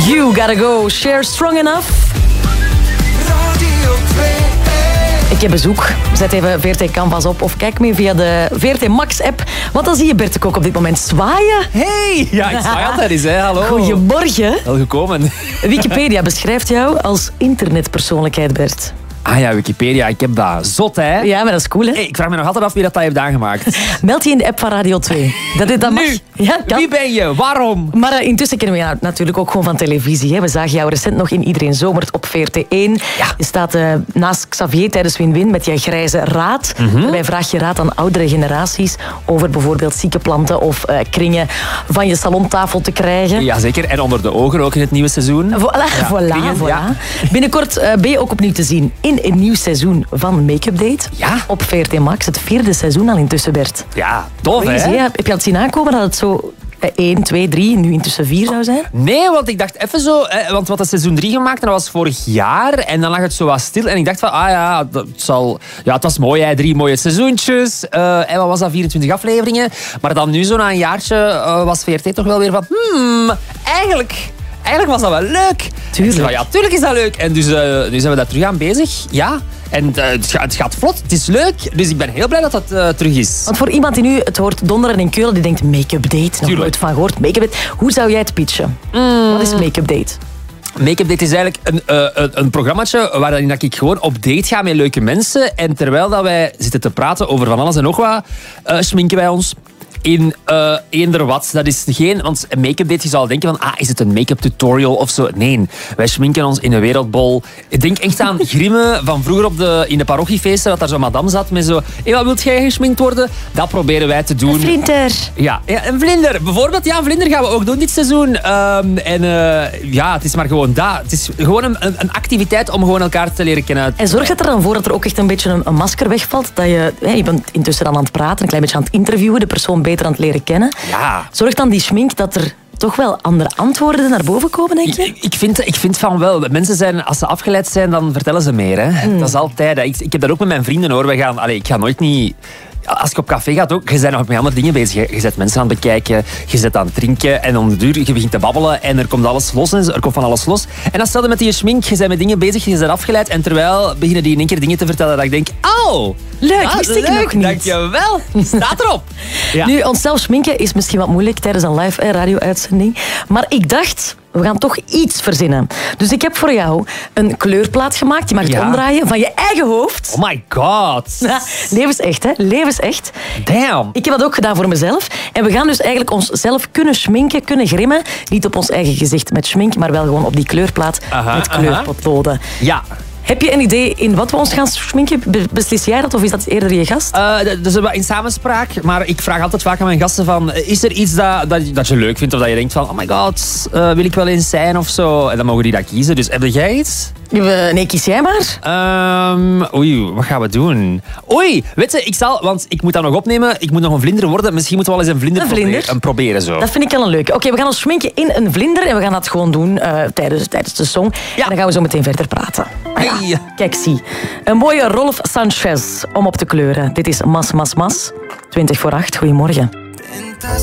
You Gotta Go, Share Strong Enough. Radio 2. Ik heb bezoek. Zet even VRT Canvas op of kijk mee via de VRT Max app. Want dan zie je Bert de Kok op dit moment zwaaien. Hey! Ja, ik zwaai altijd eens, hè. Hallo. Goedemorgen. Wel gekomen. Wikipedia beschrijft jou als internetpersoonlijkheid, Bert. Ah ja, Wikipedia, ik heb dat. Zot, hè? Ja, maar dat is cool, hè? Hey, ik vraag me nog altijd af wie dat heeft aangemaakt. Meld je in de app van Radio 2. Dat mag. Nu? Ja, kan. Wie ben je? Waarom? Maar intussen kennen we jou natuurlijk ook gewoon van televisie. Hè. We zagen jou recent nog in Iedereen Zomert op VRT1. Ja. Je staat naast Xavier tijdens Win-Win met je grijze raad. Daarbij vraag je raad aan oudere generaties over bijvoorbeeld zieke planten of kringen van je salontafel te krijgen. Jazeker, en onder de ogen ook in het nieuwe seizoen. Voilà. Ja. Binnenkort ben je ook opnieuw te zien in een nieuw seizoen van Make-up Date. Ja. Op VRT Max. Het 4e seizoen al intussen, Bert. Ja, tof, Crazy, hè? hè? Heb je al zien aankomen dat het zo 1, 2, 3, nu intussen 4 zou zijn? Nee, want ik dacht even zo... Want we hadden seizoen 3 gemaakt en dat was vorig jaar. En dan lag het zo wat stil. En ik dacht van, het was mooi, hè, 3 mooie seizoensjes. En wat was dat, 24 afleveringen. Maar dan nu zo na een jaartje was VRT toch wel weer van... Eigenlijk was dat wel leuk. Tuurlijk. Ja, tuurlijk is dat leuk. En dus nu zijn we daar terug aan bezig. Ja. En het gaat vlot, het is leuk. Dus ik ben heel blij dat dat terug is. Want voor iemand die nu het hoort donderen in Keulen, die denkt make-up date, nog nooit van gehoord, make-up date. Hoe zou jij het pitchen? Wat is make-up date? Make-up Date is eigenlijk een programmaatje waarin ik gewoon op date ga met leuke mensen. En terwijl dat wij zitten te praten over van alles en nog wat, schminken wij ons. In eender wat. Dat is geen... Want een make-up date, je zou denken van... is het een make-up tutorial of zo? Nee. Wij schminken ons in een wereldbol. Ik denk echt aan Grimme van vroeger in de parochiefeesten. Dat daar zo'n madame zat met zo... Hey, wat wilt jij geschminkt worden? Dat proberen wij te doen. Een vlinder. Ja, een vlinder. Bijvoorbeeld, ja, een vlinder gaan we ook doen dit seizoen. Het is maar gewoon dat. Het is gewoon een activiteit om gewoon elkaar te leren kennen. En zorgt het er dan voor dat er ook echt een beetje een masker wegvalt? Dat je bent intussen dan aan het praten, een klein beetje aan het interviewen, de persoon beter aan het leren kennen. Ja. Zorgt dan die schmink dat er toch wel andere antwoorden naar boven komen, denk je? Ik vind van wel. Mensen zijn, als ze afgeleid zijn, dan vertellen ze meer. Hè. Dat is altijd. Ik heb dat ook met mijn vrienden, hoor. Ik ga nooit niet... Als ik op café ga, ook, je bent nog met andere dingen bezig. Je zet mensen aan het bekijken, je zet aan het drinken en om de duur je begint te babbelen en er komt alles los. Er komt van alles los. En dan stel je met die schmink, je bent met dingen bezig, je bent afgeleid en terwijl beginnen die in één keer dingen te vertellen dat ik denk, leuk, wist ik nog niet. Dankjewel, staat erop. Ja. Nu, onszelf schminken is misschien wat moeilijk tijdens een live radio-uitzending. Maar ik dacht, we gaan toch iets verzinnen. Dus ik heb voor jou een kleurplaat gemaakt. Je mag het omdraaien van je eigen hoofd. Oh my god. Levensecht, hè? Levensecht. Damn. Ik heb dat ook gedaan voor mezelf. En we gaan dus eigenlijk onszelf kunnen schminken, kunnen grimmen. Niet op ons eigen gezicht met schmink, maar wel gewoon op die kleurplaat met kleurpotloden. Ja. Heb je een idee in wat we ons gaan schminken? Beslis jij dat of is dat eerder je gast? Dus in samenspraak, maar ik vraag altijd vaak aan mijn gasten van... Is er iets dat je leuk vindt of dat je denkt van... Oh my god, wil ik wel eens zijn of zo? En dan mogen die dat kiezen. Dus heb jij iets? Nee, kies jij maar. Wat gaan we doen? Weet je, want ik moet dat nog opnemen. Ik moet nog een vlinder worden. Misschien moeten we wel eens een vlinder proberen. Zo. Dat vind ik wel een leuke. Oké, we gaan ons schminken in een vlinder en we gaan dat gewoon doen tijdens de song. Ja. En dan gaan we zo meteen verder praten. Hey. Kijk, zie. Een mooie Rolf Sanchez om op te kleuren. Dit is Mas Mas Mas. 7:20. Goedemorgen.